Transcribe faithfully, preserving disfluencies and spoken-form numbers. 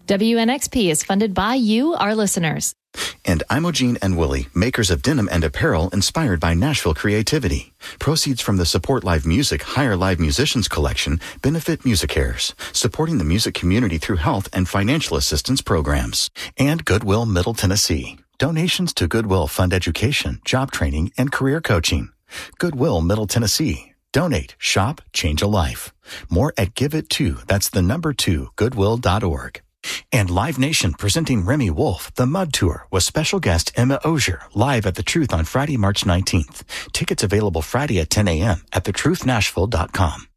W N X P is funded by you, our listeners. And Imogene and Willie, makers of denim and apparel inspired by Nashville creativity. Proceeds from the Support Live Music Hire Live Musicians collection benefit MusiCares, supporting the music community through health and financial assistance programs. And Goodwill Middle Tennessee. Donations to Goodwill fund education, job training, and career coaching. Goodwill Middle Tennessee. Donate, shop, change a life. More at Give It To. That's the number two, goodwill dot org. And Live Nation presenting Remy Wolf, The Mud Tour, with special guest Emma Osier, live at The Truth on Friday, March nineteenth. Tickets available Friday at ten a.m. at the truth nashville dot com.